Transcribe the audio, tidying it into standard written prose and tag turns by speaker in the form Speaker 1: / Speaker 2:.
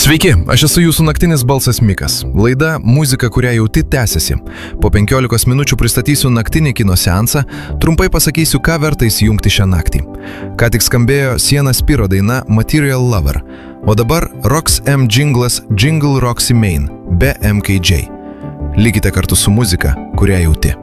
Speaker 1: Sveiki, aš esu jūsų naktinis balsas Mikas. Laida Muzika, kurią jauti, tęsiasi. Po 15 minučių pristatysiu naktinį kino seansą, trumpai pasakysiu, ką verta įsijungti šią naktį. Ką tik skambėjo Sienna Spiro daina Material Lover, o dabar Rox M jinglas Jingle Roxy Main be MKJ. Likite kartu su muzika, kurią jauti.